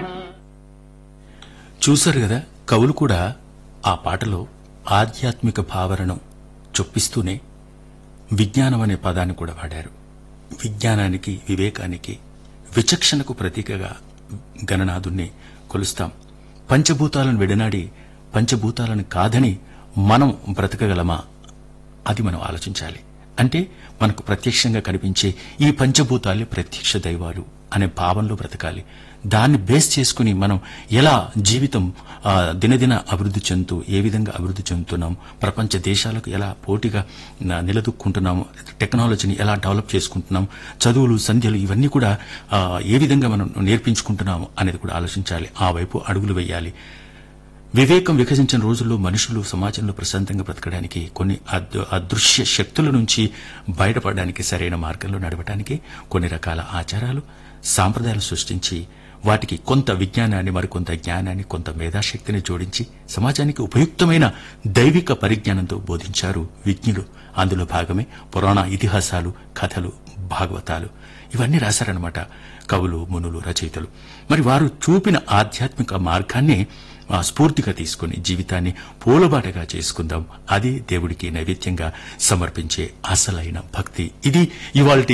చూశారు కదా, కవులు కూడా ఆ పాటలో ఆధ్యాత్మిక భావనను చొప్పిస్తూనే విజ్ఞానం అనే పదాన్ని కూడా వాడారు. విజ్ఞానానికి, వివేకానికి, విచక్షణకు ప్రతీకగా గణనాథుణ్ణి కొలుస్తాం. పంచభూతాలను విడనాడి పంచభూతాలను కాదని మనం బ్రతకగలమా? అది మనం ఆలోచించాలి. అంటే మనకు ప్రత్యక్షంగా కనిపించే ఈ పంచభూతాలే ప్రత్యక్ష దైవాలు అనే భావంలో బ్రతకాలి. దాన్ని బేస్ చేసుకుని మనం ఎలా జీవితం దినదిన అభివృద్ధి చెందుతూ ఏ విధంగా అభివృద్ధి చెందుతున్నాం, ప్రపంచ దేశాలకు ఎలా పోటీగా నిలదొక్కుంటున్నాము, టెక్నాలజీని ఎలా డెవలప్ చేసుకుంటున్నాం, చదువులు సంధ్యలు ఇవన్నీ కూడా ఏ విధంగా మనం నేర్పించుకుంటున్నాము అనేది కూడా ఆలోచించాలి. ఆ వైపు అడుగులు వేయాలి. వివేకం వికసించిన రోజుల్లో మనుషులు సమాజంలో ప్రశాంతంగా బ్రతకడానికి, కొన్ని అదృశ్య శక్తుల నుంచి బయటపడడానికి, సరైన మార్గంలో నడవడానికి కొన్ని రకాల ఆచారాలు, సాంప్రదాయాలు సృష్టించి వాటికి కొంత విజ్ఞానాన్ని, మరికొంత జ్ఞానాన్ని, కొంత మేధాశక్తిని జోడించి సమాజానికి ఉపయుక్తమైన దైవిక పరిజ్ఞానంతో బోధించారు విజ్ఞులు. అందులో భాగమే పురాణ ఇతిహాసాలు, కథలు, భాగవతాలు. ఇవన్నీ రాశారన్నమాట కవులు, మునులు, రచయితలు. మరి వారు చూపిన ఆధ్యాత్మిక మార్గాన్ని స్ఫూర్తిగా తీసుకుని జీవితాన్ని పూలబాటగా చేసుకుందాం. అది దేవుడికి నైవేద్యంగా సమర్పించే అసలైన భక్తి. ఇది ఇవాల్టి